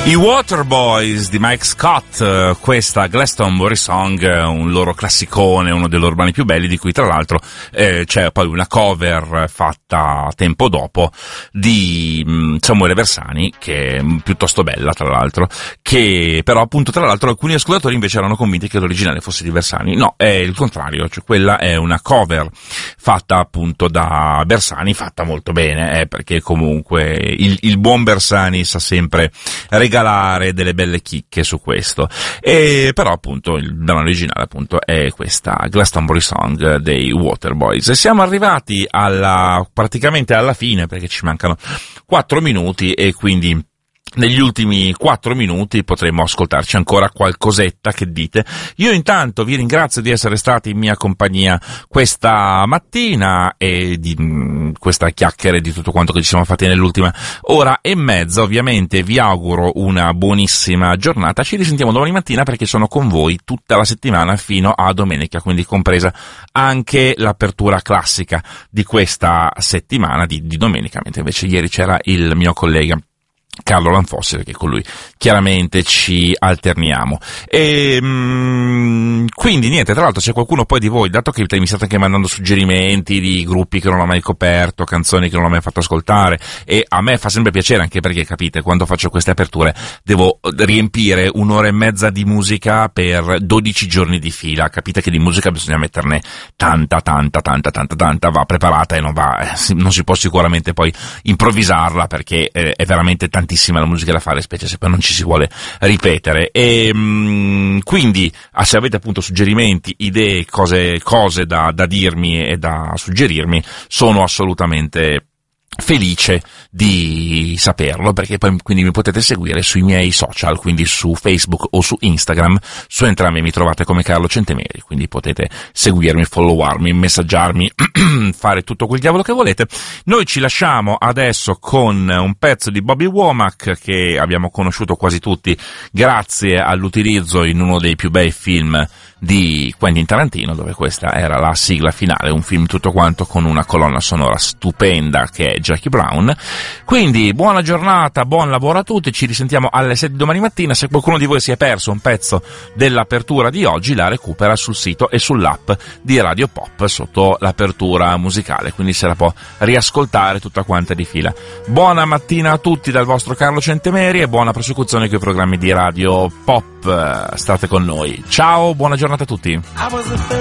I Waterboys di Mike Scott, questa Glastonbury Song, un loro classicone, uno dei loro brani più belli, di cui tra l'altro c'è poi una cover fatta tempo dopo di Samuele Bersani, che è piuttosto bella tra l'altro, che però appunto tra l'altro alcuni ascoltatori invece erano convinti che l'originale fosse di Bersani. No, è il contrario, cioè quella è una cover fatta appunto da Bersani, fatta molto bene, perché comunque il buon Bersani sa sempre regalare delle belle chicche su questo. E però appunto il brano originale appunto è questa Glastonbury Song dei Waterboys. E siamo arrivati praticamente alla fine, perché ci mancano 4 minuti e quindi negli ultimi 4 minuti potremo ascoltarci ancora qualcosetta. Che dite? Io intanto vi ringrazio di essere stati in mia compagnia questa mattina e di questa chiacchiere di tutto quanto che ci siamo fatti nell'ultima ora e mezza. Ovviamente vi auguro una buonissima giornata. Ci risentiamo domani mattina, perché sono con voi tutta la settimana fino a domenica, quindi compresa anche l'apertura classica di questa settimana di domenica, mentre invece ieri c'era il mio collega Carlo Lanfossi, perché con lui chiaramente ci alterniamo. E quindi niente, tra l'altro c'è qualcuno poi di voi, dato che mi state anche mandando suggerimenti di gruppi che non ho mai coperto, canzoni che non ho mai fatto ascoltare, e a me fa sempre piacere, anche perché capite, quando faccio queste aperture devo riempire un'ora e mezza di musica per 12 giorni di fila. Capite che di musica bisogna metterne tanta, va preparata e non si può sicuramente poi improvvisarla, perché è veramente tantissima la musica da fare, specie se poi non ci si vuole ripetere. E quindi se avete appunto suggerimenti, idee, cose da dirmi e da suggerirmi, sono assolutamente felice di saperlo, perché poi quindi mi potete seguire sui miei social, quindi su Facebook o su Instagram. Su entrambi mi trovate come Carlo Centemeri, quindi potete seguirmi, followarmi, messaggiarmi, fare tutto quel diavolo che volete. Noi ci lasciamo adesso con un pezzo di Bobby Womack, che abbiamo conosciuto quasi tutti grazie all'utilizzo in uno dei più bei film di Quentin Tarantino, dove questa era la sigla finale, un film tutto quanto con una colonna sonora stupenda che è Jackie Brown. Quindi buona giornata, buon lavoro a tutti, ci risentiamo alle 7 domani mattina. Se qualcuno di voi si è perso un pezzo dell'apertura di oggi, la recupera sul sito e sull'app di Radio Pop sotto l'apertura musicale, quindi se la può riascoltare tutta quanta di fila. Buona mattina a tutti dal vostro Carlo Centemeri e buona prosecuzione con i programmi di Radio Pop. State con noi. Ciao, buona giornata a tutti.